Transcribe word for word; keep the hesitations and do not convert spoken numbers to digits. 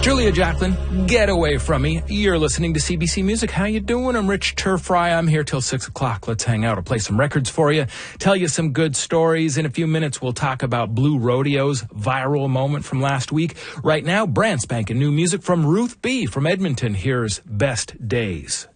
Julia Jacklin, get away from me. You're listening to C B C Music. How you doing? I'm Rich Turfry. I'm here till six o'clock. Let's hang out. I'll play some records for you, tell you some good stories. In a few minutes, we'll talk about Blue Rodeo's viral moment from last week. Right now, brand spanking new music from Ruth B. from Edmonton. Here's Best Days.